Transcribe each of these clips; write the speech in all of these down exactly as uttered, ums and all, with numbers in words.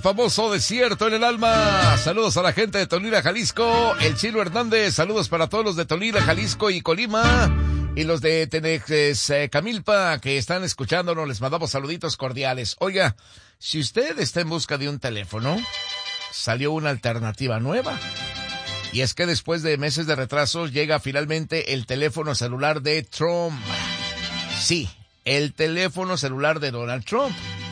famoso desierto en el alma. Saludos a la gente de Tolila, Jalisco. El Chilo Hernández, saludos para todos los de Tolila, Jalisco y Colima. Y los de Tenex, eh, Camilpa, que están escuchándonos, les mandamos saluditos cordiales. Oiga, si usted está en busca de un teléfono, salió una alternativa nueva. Y es que después de meses de retrasos llega finalmente el teléfono celular de Trump. Sí, el teléfono celular de Donald Trump.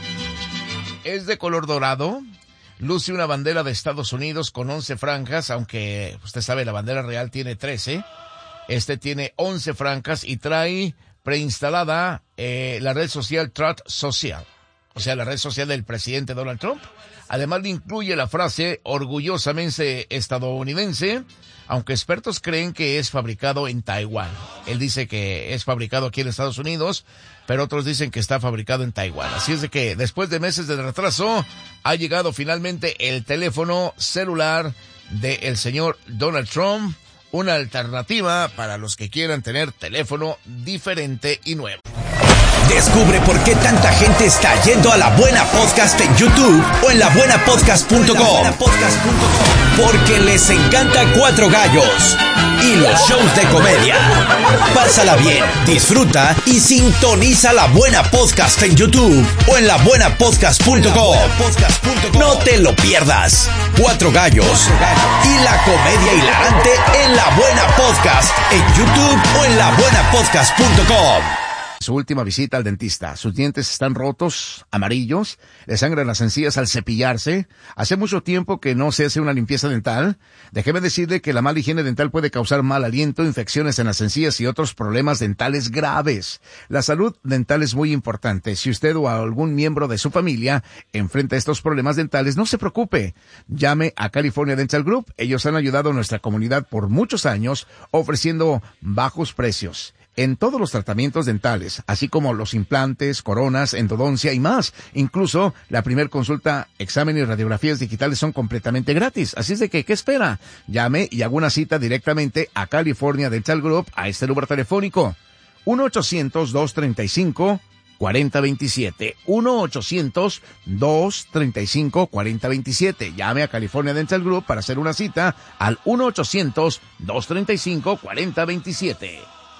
Es de color dorado, luce una bandera de Estados Unidos con once franjas, aunque usted sabe la bandera real tiene trece. Este tiene once franjas y trae preinstalada eh, la red social Truth Social, o sea, la red social del presidente Donald Trump. Además le incluye la frase orgullosamente estadounidense, aunque expertos creen que es fabricado en Taiwán. Él dice que es fabricado aquí en Estados Unidos, pero otros dicen que está fabricado en Taiwán. Así es de que después de meses de retraso ha llegado finalmente el teléfono celular del señor Donald Trump, una alternativa para los que quieran tener teléfono diferente y nuevo. Descubre por qué tanta gente está yendo a La Buena Podcast en YouTube o en la buena podcast punto com. Porque les encanta Cuatro Gallos y los shows de comedia. Pásala bien, disfruta y sintoniza La Buena Podcast en YouTube o en la buena podcast punto com. No te lo pierdas. Cuatro Gallos y la comedia hilarante en La Buena Podcast en YouTube o en la buena podcast punto com. Su última visita al dentista. Sus dientes están rotos, amarillos, le sangran las encías al cepillarse. Hace mucho tiempo que no se hace una limpieza dental. Déjeme decirle que la mala higiene dental puede causar mal aliento, infecciones en las encías y otros problemas dentales graves. La salud dental es muy importante. Si usted o algún miembro de su familia enfrenta estos problemas dentales, no se preocupe. Llame a California Dental Group. Ellos han ayudado a nuestra comunidad por muchos años ofreciendo bajos precios en todos los tratamientos dentales, así como los implantes, coronas, endodoncia y más. Incluso la primer consulta, examen y radiografías digitales son completamente gratis. Así es de que, ¿qué espera? Llame y haga una cita directamente a California Dental Group a este número telefónico. uno ochocientos, dos treinta y cinco, cuarenta veintisiete. uno ochocientos, dos treinta y cinco, cuarenta veintisiete. Llame a California Dental Group para hacer una cita al uno ochocientos, dos treinta y cinco, cuarenta veintisiete.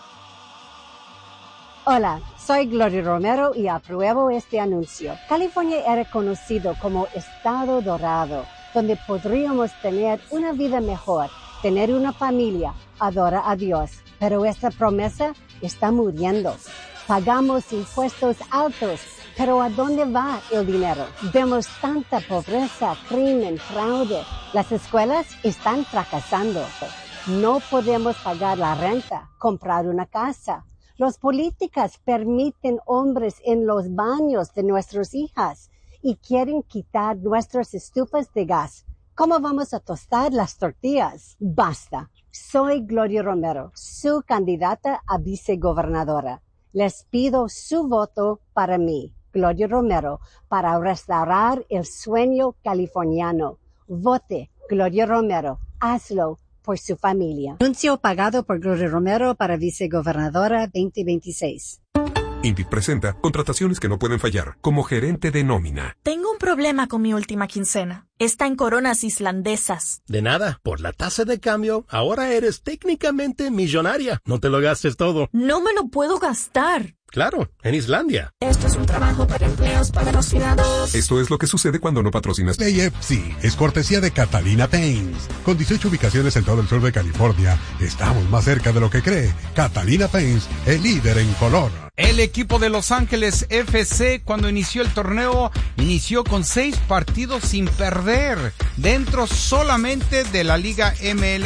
Hola, soy Gloria Romero y apruebo este anuncio. California era conocido como Estado Dorado, donde podríamos tener una vida mejor, tener una familia, adorar a Dios. Pero esta promesa está muriendo. Pagamos impuestos altos, pero ¿a dónde va el dinero? Vemos tanta pobreza, crimen, fraude. Las escuelas están fracasando. No podemos pagar la renta, comprar una casa. Los políticos permiten hombres en los baños de nuestras hijas y quieren quitar nuestras estufas de gas. ¿Cómo vamos a tostar las tortillas? Basta. Soy Gloria Romero, su candidata a vicegobernadora. Les pido su voto para mí, Gloria Romero, para restaurar el sueño californiano. Vote, Gloria Romero. Hazlo por su familia. Anuncio pagado por Gloria Romero para vicegobernadora veinte veintiséis. INPI presenta contrataciones que no pueden fallar, como gerente de nómina. Tengo un problema con mi última quincena. Está en coronas islandesas. De nada, por la tasa de cambio, ahora eres técnicamente millonaria. No te lo gastes todo. No me lo puedo gastar. Claro, en Islandia. Esto es un trabajo para empleos patrocinados. Esto es lo que sucede cuando no patrocinas. K F C es cortesía de Catalina Paints. Con dieciocho ubicaciones en todo el sur de California, estamos más cerca de lo que cree. Catalina Paints, el líder en color. El equipo de Los Ángeles F C, cuando inició el torneo, inició con seis partidos sin perder, dentro solamente de la Liga M L